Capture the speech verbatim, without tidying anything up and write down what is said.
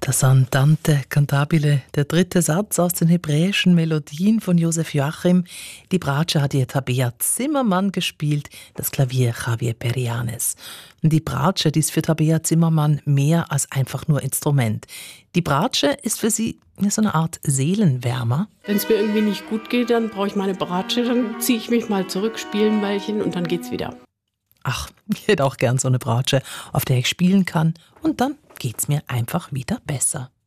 Das Andante cantabile, der dritte Satz aus den hebräischen Melodien von Josef Joachim. Die Bratsche hat ihr Tabea Zimmermann gespielt, das Klavier Javier Perianes. Die Bratsche, die ist für Tabea Zimmermann mehr als einfach nur Instrument. Die Bratsche ist für sie so eine Art Seelenwärmer. Wenn es mir irgendwie nicht gut geht, dann brauche ich meine Bratsche, dann ziehe ich mich mal zurück, spiele ein Weilchen und dann geht's wieder. Ach, ich hätte auch gern so eine Bratsche, auf der ich spielen kann und dann geht's mir einfach wieder besser.